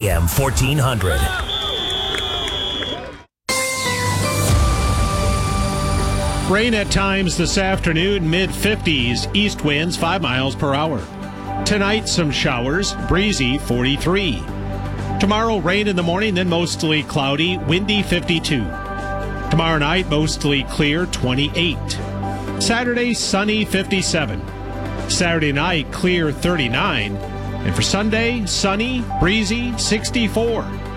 AM 1400. Rain at times this afternoon, mid-50s, east winds 5 miles per hour. Tonight, some showers, breezy 43. Tomorrow, rain in the morning, then mostly cloudy, windy 52. Tomorrow night, mostly clear 28. Saturday, sunny 57. Saturday night, clear 39. And for Sunday, sunny, breezy 64.